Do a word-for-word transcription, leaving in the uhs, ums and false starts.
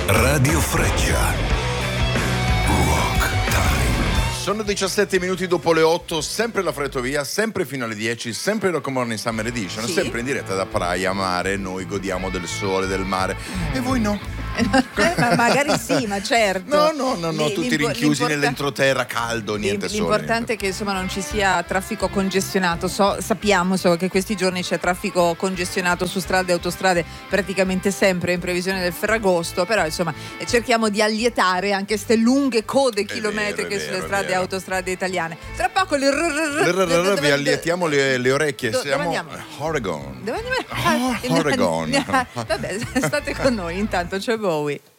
Radio Freccia. Rock Time. Sono diciassette minuti dopo le otto, sempre la Frettovia, sempre fino alle dieci, sempre Rock Morning Summer Edition, Sì. sempre in diretta da Praia Mare. Noi godiamo del sole, del mare. E voi no? Eh, ma magari sì, ma certo. No, no, no, no, Lì- tutti l'impo- rinchiusi l'importa- nell'entroterra, caldo, niente sole. L'importante è che insomma non ci sia traffico congestionato. So, sappiamo so, che questi giorni c'è traffico congestionato su strade e autostrade praticamente sempre in previsione del Ferragosto, però insomma eh, cerchiamo di allietare anche queste lunghe code chilometriche vero, è sulle vero, è strade e vero. autostrade italiane. Tra poco le Rrrr, vi allietiamo le, le orecchie. Do- dove Siamo andiamo? a Oregon. Dove andiamo? Oh, Oregon. Vabbè, state con noi, intanto c'è Bowie.